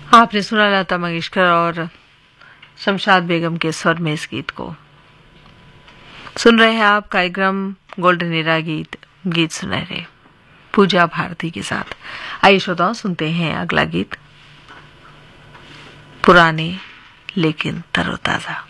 आपने सुना लता मंगेशकर और शमशाद बेगम के स्वर में इस गीत को। सुन रहे हैं आप कार्यक्रम गोल्डन एरा गीत सुनहरे पूजा भारती के साथ। आइए श्रोताओं, सुनते हैं अगला गीत, पुराने लेकिन तरोताजा।